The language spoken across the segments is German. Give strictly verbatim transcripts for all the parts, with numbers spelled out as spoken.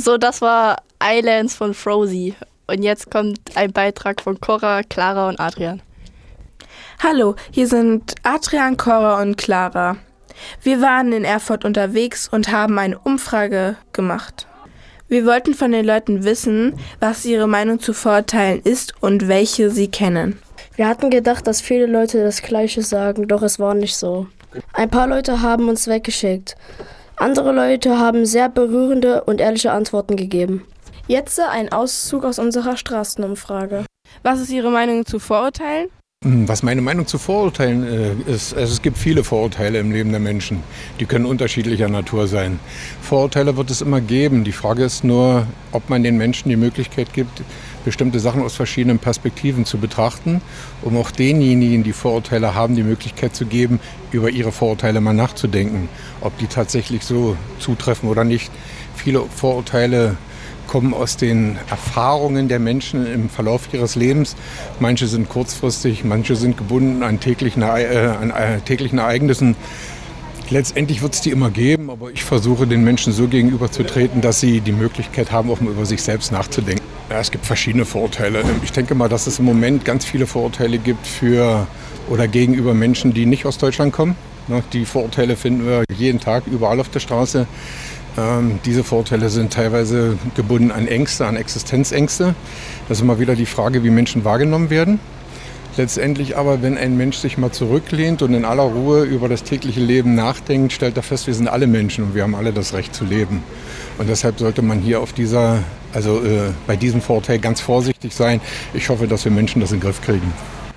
So, das war Islands von Frozy. Und jetzt kommt ein Beitrag von Cora, Clara und Adrian. Hallo, hier sind Adrian, Cora und Clara. Wir waren in Erfurt unterwegs und haben eine Umfrage gemacht. Wir wollten von den Leuten wissen, was ihre Meinung zu Vorurteilen ist und welche sie kennen. Wir hatten gedacht, dass viele Leute das Gleiche sagen, doch es war nicht so. Ein paar Leute haben uns weggeschickt. Andere Leute haben sehr berührende und ehrliche Antworten gegeben. Jetzt ein Auszug aus unserer Straßenumfrage. Was ist Ihre Meinung zu Vorurteilen? Was meine Meinung zu Vorurteilen äh, ist, also es gibt viele Vorurteile im Leben der Menschen. Die können unterschiedlicher Natur sein. Vorurteile wird es immer geben. Die Frage ist nur, ob man den Menschen die Möglichkeit gibt, bestimmte Sachen aus verschiedenen Perspektiven zu betrachten, um auch denjenigen, die Vorurteile haben, die Möglichkeit zu geben, über ihre Vorurteile mal nachzudenken, ob die tatsächlich so zutreffen oder nicht. Viele Vorurteile kommen aus den Erfahrungen der Menschen im Verlauf ihres Lebens. Manche sind kurzfristig, manche sind gebunden an täglichen, äh, an äh, täglichen Ereignissen. Letztendlich wird es die immer geben, aber ich versuche den Menschen so gegenüberzutreten, dass sie die Möglichkeit haben, auch mal über sich selbst nachzudenken. Ja, es gibt verschiedene Vorurteile. Ich denke mal, dass es im Moment ganz viele Vorurteile gibt für oder gegenüber Menschen, die nicht aus Deutschland kommen. Die Vorurteile finden wir jeden Tag überall auf der Straße. Ähm, diese Vorurteile sind teilweise gebunden an Ängste, an Existenzängste. Das ist immer wieder die Frage, wie Menschen wahrgenommen werden. Letztendlich aber, wenn ein Mensch sich mal zurücklehnt und in aller Ruhe über das tägliche Leben nachdenkt, stellt er fest, wir sind alle Menschen und wir haben alle das Recht zu leben. Und deshalb sollte man hier auf dieser, also äh, bei diesem Vorurteil ganz vorsichtig sein. Ich hoffe, dass wir Menschen das in den Griff kriegen.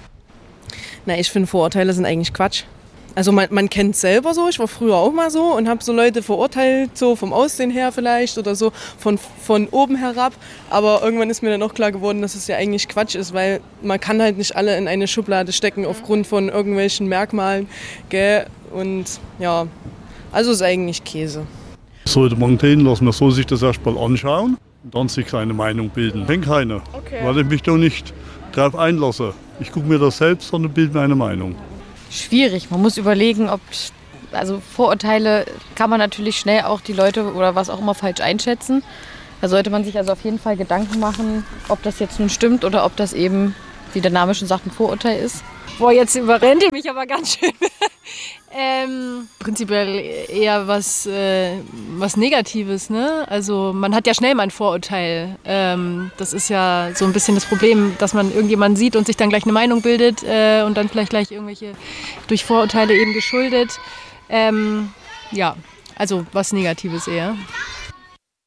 Na, ich finde, Vorurteile sind eigentlich Quatsch. Also man, man kennt es selber so, ich war früher auch mal so und habe so Leute verurteilt, so vom Aussehen her vielleicht oder so von, von oben herab. Aber irgendwann ist mir dann auch klar geworden, dass es ja eigentlich Quatsch ist, weil man kann halt nicht alle in eine Schublade stecken aufgrund von irgendwelchen Merkmalen. Gell? Und ja, also ist eigentlich Käse. Sollte man den lassen, man soll sich das erstmal anschauen und dann sich seine Meinung bilden. Ich denke keine, okay. Weil ich mich doch nicht darauf einlasse. Ich gucke mir das selbst an und bilde mir eine Meinung. Schwierig. Man muss überlegen, ob, also Vorurteile kann man natürlich schnell auch die Leute oder was auch immer falsch einschätzen. Da sollte man sich also auf jeden Fall Gedanken machen, ob das jetzt nun stimmt oder ob das eben, wie der Name schon sagt, ein Vorurteil ist. Boah, jetzt überrennt ihr mich aber ganz schön. ähm, prinzipiell eher was, äh, was Negatives, ne? Also man hat ja schnell mal ein Vorurteil. Ähm, das ist ja so ein bisschen das Problem, dass man irgendjemanden sieht und sich dann gleich eine Meinung bildet äh, und dann vielleicht gleich irgendwelche durch Vorurteile eben geschuldet. Ähm, ja, also was Negatives eher.